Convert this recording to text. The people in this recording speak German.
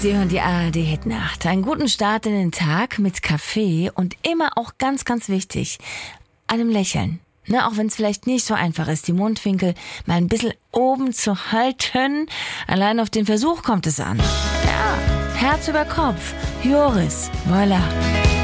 Sie hören die ARD-Hit-Nacht. Einen guten Start in den Tag mit Kaffee und immer auch ganz, ganz wichtig, einem Lächeln. Ne, auch wenn es vielleicht nicht so einfach ist, die Mundwinkel mal ein bisschen oben zu halten. Allein auf den Versuch kommt es an. Ja, Herz über Kopf. Joris, voilà.